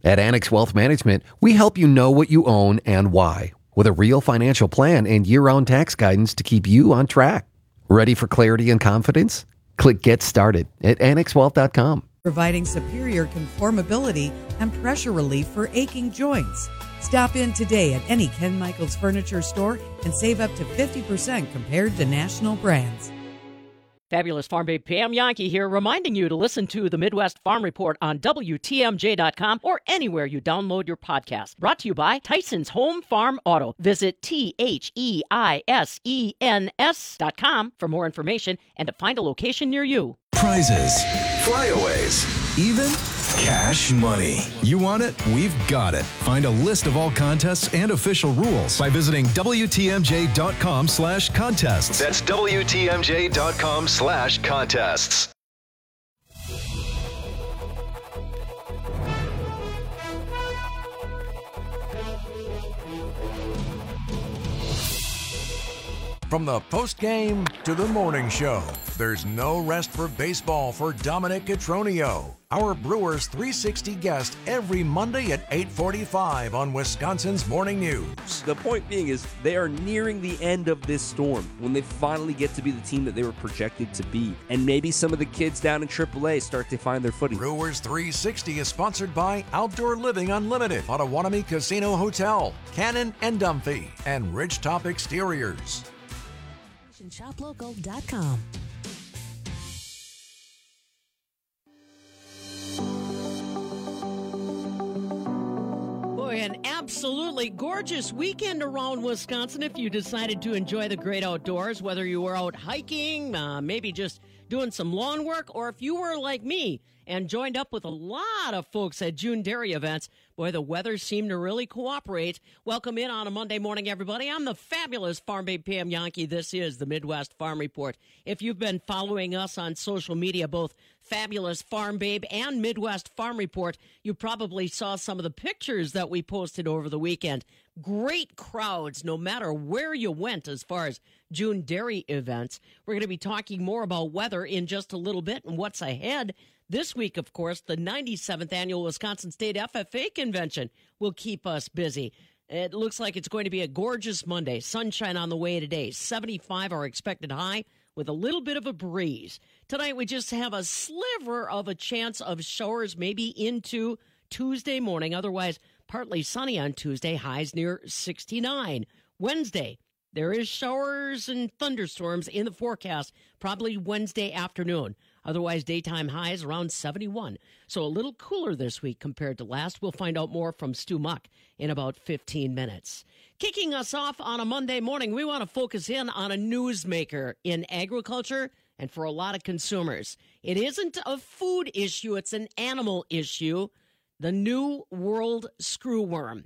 At Annex Wealth Management, we help you know what you own and why, with a real financial plan and year-round tax guidance to keep you on track. Ready for clarity and confidence? Click Get Started at annexwealth.com. Providing superior conformability and pressure relief for aching joints. Stop in today at any Ken Michaels Furniture store and save up to 50% compared to national brands. Fabulous Farm Babe Pam Yankee here, reminding you to listen to the Midwest Farm Report on WTMJ.com or anywhere you download your podcast. Brought to you by Tyson's Home Farm Auto. Visit THEISENS.com for more information and to find a location near you. Prizes, flyaways, even cash money. You want it? We've got it. Find a list of all contests and official rules by visiting WTMJ.com/contests. That's WTMJ.com/contests. From the post-game to the morning show, there's no rest for baseball for Dominic Cotroneo, our Brewers 360 guest every Monday at 8:45 on Wisconsin's Morning News. The point being is they are nearing the end of this storm when they finally get to be the team that they were projected to be. And maybe some of the kids down in AAA start to find their footing. Brewers 360 is sponsored by Outdoor Living Unlimited, Potawatomi Casino Hotel, Cannon and Dunphy, and Ridgetop Exteriors. ShopLocal.com. Boy, an absolutely gorgeous weekend around Wisconsin if you decided to enjoy the great outdoors, whether you were out hiking, maybe just doing some lawn work, or if you were like me and joined up with a lot of folks at June Dairy events. Boy, the weather seemed to really cooperate. Welcome in on a Monday morning, everybody. I'm the fabulous Farm Babe Pam Yankee. This is the Midwest Farm Report. If you've been following us on social media, both Fabulous Farm Babe and Midwest Farm Report, you probably saw some of the pictures that we posted over the weekend. Great crowds, no matter where you went as far as June Dairy events. We're going to be talking more about weather in just a little bit and what's ahead. This week, of course, the 97th Annual Wisconsin State FFA Convention will keep us busy. It looks like it's going to be a gorgeous Monday. Sunshine on the way today. 75 our expected high with a little bit of a breeze. Tonight, we just have a sliver of a chance of showers maybe into Tuesday morning. Otherwise, partly sunny on Tuesday, highs near 69. Wednesday, there is showers and thunderstorms in the forecast, probably Wednesday afternoon. Otherwise, daytime highs around 71. So a little cooler this week compared to last. We'll find out more from Stu Muck in about 15 minutes. Kicking us off on a Monday morning, we want to focus in on a newsmaker in agriculture and for a lot of consumers. It isn't a food issue, it's an animal issue. The New World Screwworm.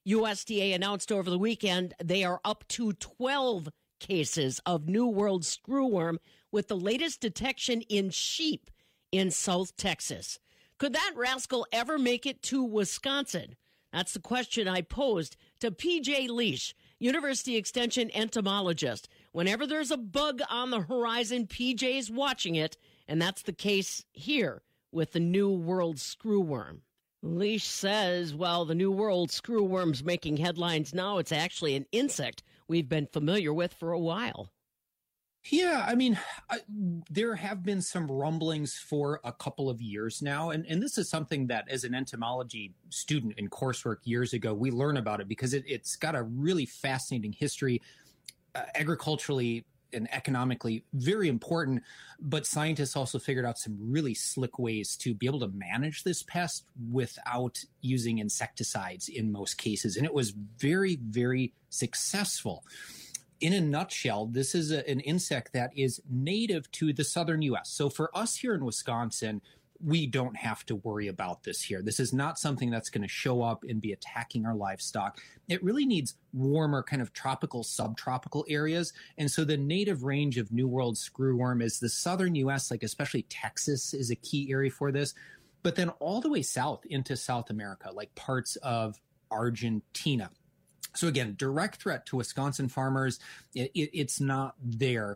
USDA announced over the weekend they are up to 12 cases of New World Screwworm, with the latest detection in sheep in South Texas. Could that rascal ever make it to Wisconsin? That's the question I posed to PJ Leash, University Extension entomologist. Whenever there's a bug on the horizon, PJ's watching it, and that's the case here with the New World Screwworm. Leash says, well, the New World Screwworm's making headlines now. It's actually an insect we've been familiar with for a while. Yeah, I mean, there have been some rumblings for a couple of years now, and this is something that as an entomology student in coursework years ago, we learn about it because it's got a really fascinating history, agriculturally and economically very important, but scientists also figured out some really slick ways to be able to manage this pest without using insecticides in most cases, and it was very, very successful. In a nutshell, this is an insect that is native to the southern U.S. So for us here in Wisconsin, we don't have to worry about this here. This is not something that's going to show up and be attacking our livestock. It really needs warmer kind of tropical, subtropical areas. And so the native range of New World Screwworm is the southern U.S., like especially Texas is a key area for this. But then all the way south into South America, like parts of Argentina. So again, direct threat to Wisconsin farmers, it's not there.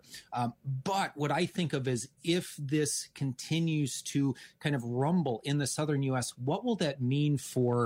But what I think of is if this continues to kind of rumble in the southern U.S., what will that mean for